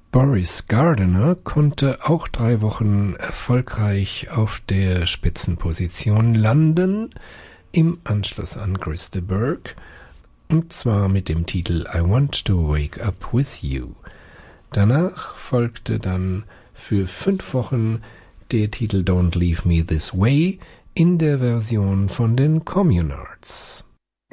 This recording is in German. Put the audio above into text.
Boris Gardiner konnte auch 3 Wochen erfolgreich auf der Spitzenposition landen, im Anschluss an Chris de Burgh, und zwar mit dem Titel I Want to Wake Up With You. Danach folgte dann für 5 Wochen der Titel Don't Leave Me This Way in der Version von den Communards.